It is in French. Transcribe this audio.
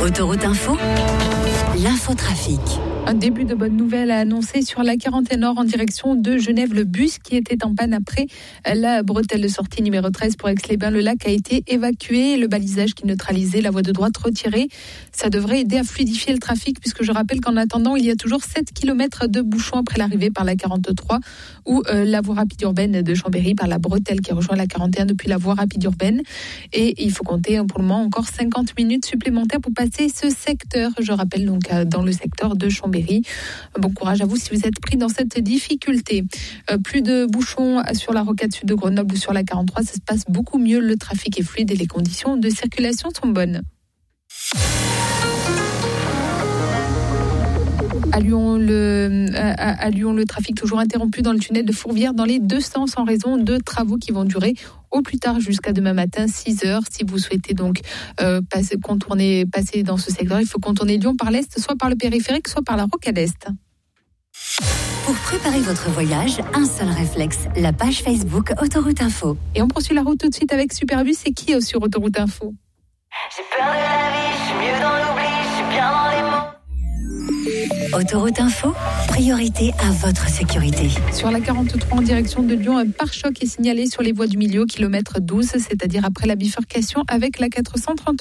Autoroute Info, l'infotrafic. Un début de bonne nouvelle à annoncer sur la 41 Nord en direction de Genève. Le bus qui était en panne après la bretelle de sortie numéro 13 pour Aix-les-Bains-le-Lac a été évacué. Le balisage qui neutralisait la voie de droite retirée. Ça devrait aider à fluidifier le trafic puisque je rappelle qu'en attendant, il y a toujours 7 km de bouchons après l'arrivée par la 43 ou la voie rapide urbaine de Chambéry par la bretelle qui rejoint la 41 depuis la voie rapide urbaine. Et il faut compter pour le moment encore 50 minutes supplémentaires pour passer ce secteur. Je rappelle donc dans le secteur de Chambéry. Bon courage à vous si vous êtes pris dans cette difficulté. Plus de bouchons sur la rocade sud de Grenoble ou sur la 43, ça se passe beaucoup mieux. Le trafic est fluide et les conditions de circulation sont bonnes. À Lyon, le trafic toujours interrompu dans le tunnel de Fourvière dans les deux sens en raison de travaux qui vont durer au plus tard jusqu'à demain matin 6h. Si vous souhaitez donc passer dans ce secteur, il faut contourner Lyon par l'est, soit par le périphérique, soit par la rocade est. Pour préparer votre voyage, un seul réflexe, la page Facebook Autoroute Info. Et on poursuit la route tout de suite avec Superbus. C'est qui sur Autoroute Info? J'ai peur de la vie, je suis mieux dans l'oubli, je suis bien dans les mots. Autoroute Info, priorité à votre sécurité. Sur la 43 en direction de Lyon, un pare-choc est signalé sur les voies du milieu, kilomètre 12, c'est-à-dire après la bifurcation avec la 431.